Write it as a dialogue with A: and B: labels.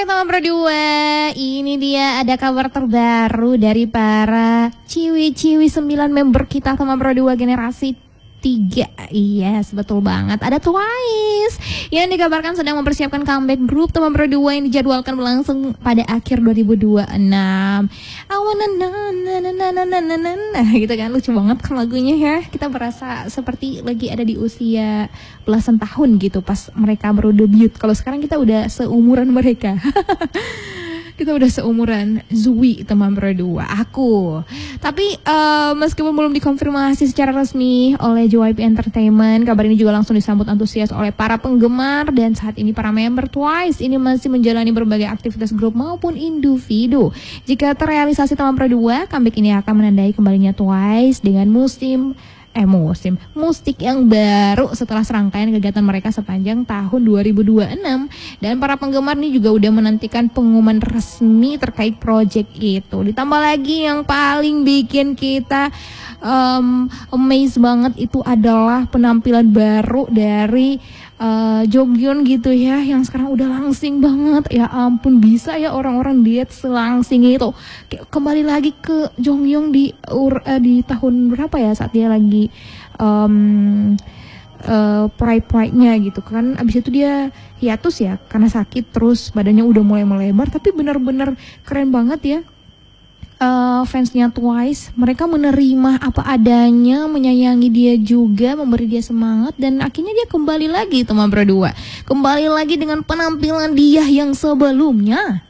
A: Oke teman berdua, ini dia ada kabar terbaru dari para ciwi-ciwi 9 member kita teman berdua generasi 3. Yes, betul banget. Ada Twice yang dikabarkan sedang mempersiapkan comeback grup teman berdua yang dijadwalkan berlangsung pada akhir 2026. Gitu kan, lucu banget kan lagunya ya. Kita berasa seperti lagi ada di usia belasan tahun gitu pas mereka baru debut. Kalau sekarang kita udah seumuran mereka. Kita udah seumuran Zui teman berdua, aku. Tapi meskipun belum dikonfirmasi secara resmi oleh JYP Entertainment, kabar ini juga langsung disambut antusias oleh para penggemar. Dan saat ini para member Twice ini masih menjalani berbagai aktivitas grup maupun individu. Jika terrealisasi teman berdua, comeback ini akan menandai kembalinya Twice dengan musik yang baru setelah serangkaian kegiatan mereka sepanjang tahun 2026. Dan para penggemar ini juga udah menantikan pengumuman resmi terkait project itu. Ditambah lagi yang paling bikin kita amazed banget itu adalah penampilan baru dari Jonghyun gitu ya, yang sekarang udah langsing banget. Ya ampun, bisa ya orang-orang diet selangsing itu. Kembali lagi ke Jonghyun di tahun berapa ya, saat dia lagi pride-nya gitu kan. Abis itu dia hiatus ya karena sakit, terus badannya udah mulai melebar. Tapi benar-benar keren banget ya. Fansnya Twice, mereka menerima apa adanya, menyayangi dia juga, memberi dia semangat, dan akhirnya dia kembali lagi teman berdua, kembali lagi dengan penampilan dia yang sebelumnya.